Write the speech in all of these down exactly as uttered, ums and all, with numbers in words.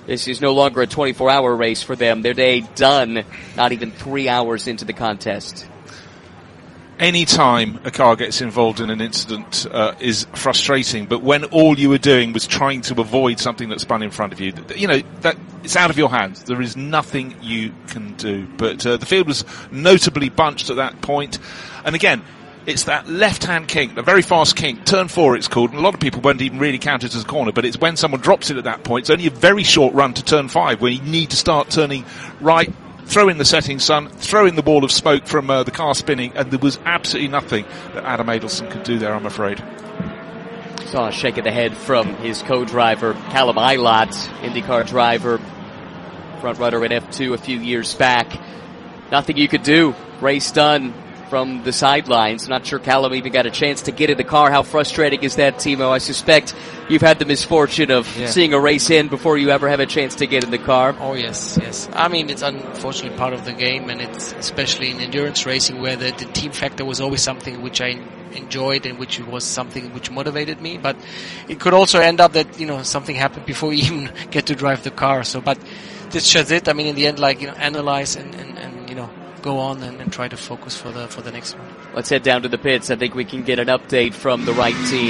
This is no longer a twenty-four hour race for them. Their day done, not even three hours into the contest. Any time a car gets involved in an incident uh, is frustrating, but when all you were doing was trying to avoid something that spun in front of you, you know, that it's out of your hands. There is nothing you can do. But uh, the field was notably bunched at that point. And again, it's that left-hand kink, the very fast kink, turn four it's called, and a lot of people won't even really count it as a corner, but it's when someone drops it at that point. It's only a very short run to turn five, where you need to start turning right, throw in the setting sun, throw in the wall of smoke from uh, the car spinning, and there was absolutely nothing that Adam Adelson could do there, I'm afraid. Saw a shake of the head from his co-driver, Callum Ilott, IndyCar driver, front runner in F two a few years back. Nothing you could do. Race done from the sidelines. Not sure Callum even got a chance to get in the car. How frustrating is that, Timo? I suspect you've had the misfortune of yeah. seeing a race end before you ever have a chance to get in the car. Oh, yes, yes. I mean, it's unfortunately part of the game, and it's especially in endurance racing where the, the team factor was always something which I enjoyed and which was something which motivated me. But it could also end up that, you know, something happened before you even get to drive the car. So, but this just it. I mean, in the end, like, you know, analyze and, and, and you know, go on and, and try to focus for the for the next one. Let's head down to the pits. I think we can get an update from the right team.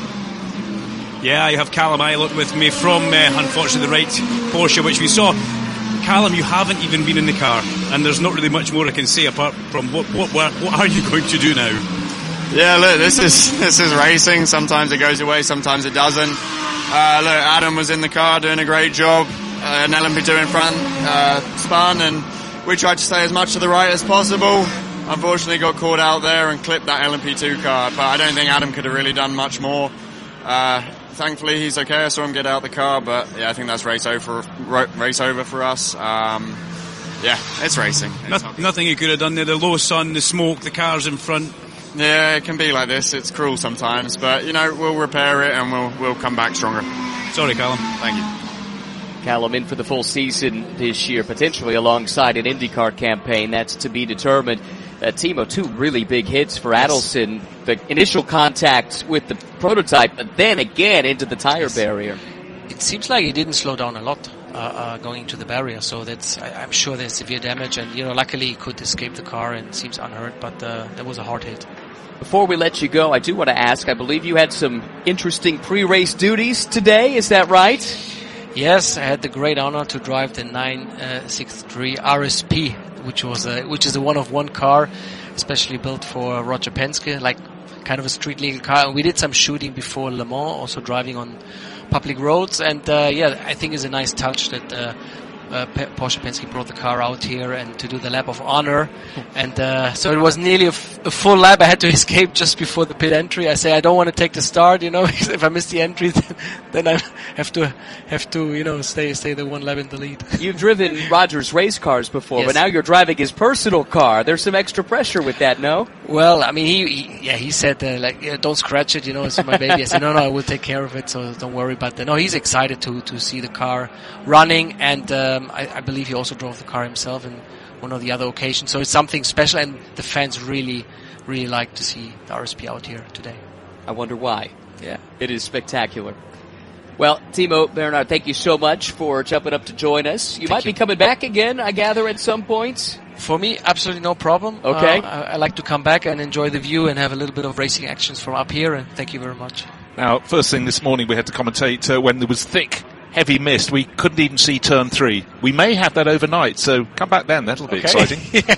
Yeah, I have Callum Ilott with me from, uh, unfortunately, the right Porsche, which we saw. Callum, you haven't even been in the car, and there's not really much more I can say apart from what what what, what are you going to do now? Yeah, look, this is this is racing. Sometimes it goes away, sometimes it doesn't. Uh, look, Adam was in the car doing a great job. Uh, an L M P two in front uh, spun, and we tried to stay as much to the right as possible. Unfortunately got caught out there and clipped that L M P two car, but I don't think Adam could have really done much more. Uh, thankfully he's okay, I saw him get out the car, but yeah, I think that's race over, race over for us. Um, yeah, it's racing. It's no, nothing he could have done there, the low sun, the smoke, the cars in front. Yeah, it can be like this, it's cruel sometimes, but you know, we'll repair it and we'll, we'll come back stronger. Sorry, Callum. Thank you. Callum in for the full season this year, potentially alongside an IndyCar campaign. That's to be determined. Uh, Timo, two really big hits for Adelson. The initial contact with the prototype, but then again into the tire yes. barrier. It seems like he didn't slow down a lot uh, uh, going into the barrier, so that's I, I'm sure there's severe damage. And you know, luckily he could escape the car and seems unhurt, but uh, that was a hard hit. Before we let you go, I do want to ask, I believe you had some interesting pre-race duties today, is that right? Yes, I had the great honor to drive the nine sixty-three R S P, which was a, which is a one-of-one car, especially built for Roger Penske, like kind of a street-legal car. And we did some shooting before Le Mans, also driving on public roads. And uh, yeah, I think it's a nice touch that uh, uh, Porsche Penske brought the car out here and to do the lap of honor. And uh, so it was nearly a, f- a full lap. I had to escape just before the pit entry. I say I don't want to take the start, you know, because if I miss the entry, then, then I have to have to, you know, stay stay the one lap in the lead. You've driven Roger's race cars before, yes. but now you're driving his personal car. There's some extra pressure with that, no? Well, I mean, he, he yeah, he said uh, like, yeah, don't scratch it, you know, it's my baby. I said, no, no, I will take care of it, so don't worry. But uh, no, he's excited to to see the car running, and um, I, I believe he also drove the car himself in one of the other occasions. So it's something special, and the fans really, really like to see the R S P out here today. I wonder why. Yeah, it is spectacular. Well, Timo Bernhard, thank you so much for jumping up to join us. You thank might you. be coming back again, I gather, at some point. For me, absolutely no problem. Okay. Uh, I, I like to come back and enjoy the view and have a little bit of racing actions from up here, and thank you very much. Now, first thing this morning we had to commentate uh, when there was thick, heavy mist. We couldn't even see turn three. We may have that overnight, so come back then. That'll be okay. exciting.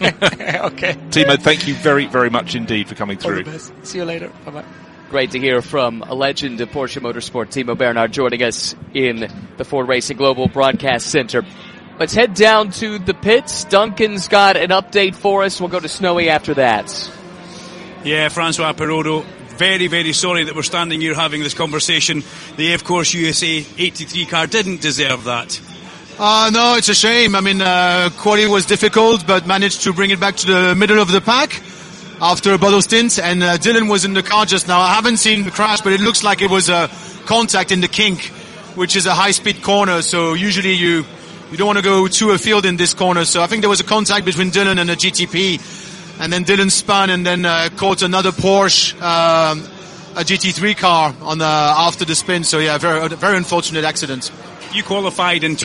Okay. Timo, thank you very, very much indeed for coming through. All the best. See you later. Bye-bye. Great to hear from a legend of Porsche Motorsport, Timo Bernhard, joining us in the Ford Racing Global Broadcast Center. Let's head down to the pits. Duncan's got an update for us. We'll go to Snowy after that. Yeah, Francois Perrodo, very, very sorry that we're standing here having this conversation. The F Course U S A eighty-three car didn't deserve that. Uh, no, it's a shame. I mean, uh, quality was difficult, but managed to bring it back to the middle of the pack after a bottle stint. And uh, Dylan was in the car just now. I haven't seen the crash, but it looks like it was a contact in the kink, which is a high-speed corner. So usually you you don't want to go to a field in this corner. So I think there was a contact between Dylan and a G T P. And then Dylan spun and then uh, caught another Porsche, um, a G T three car on the, after the spin. So yeah, very very unfortunate accident. You qualified in